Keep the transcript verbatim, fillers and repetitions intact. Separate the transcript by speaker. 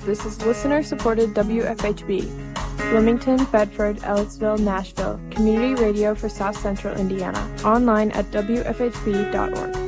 Speaker 1: This is listener-supported W F H B, Bloomington, Bedford, Ellisville, Nashville, community radio for South Central Indiana, online at W F H B dot org.